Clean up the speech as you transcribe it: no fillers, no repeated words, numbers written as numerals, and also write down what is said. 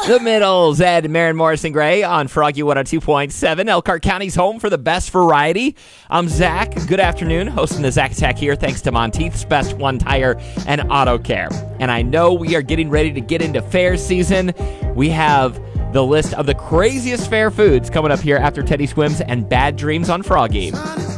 The Middles, Ed, Maren Morrison Gray on Froggy 102.7, Elkhart County's home for the best variety. I'm Zach. Good afternoon. Hosting the Zach Attack here thanks to Monteith's Best One Tire and Auto Care. And I know we are getting ready to get into fair season. We have the list of the craziest fair foods coming up here after Teddy Swims and Bad Dreams on Froggy.